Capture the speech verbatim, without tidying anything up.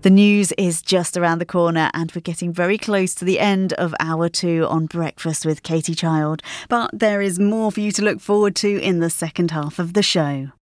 The news is just around the corner and we're getting very close to the end of hour two on Breakfast with Katie Child. But there is more for you to look forward to in the second half of the show.